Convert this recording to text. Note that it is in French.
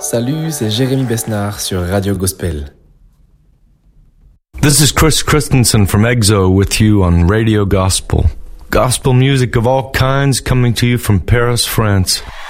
Salut, c'est Jérémy Besnard sur Radio Gospel. This is Chris Christensen from EXO with you on Radio Gospel. Gospel music of all kinds coming to you from Paris, France.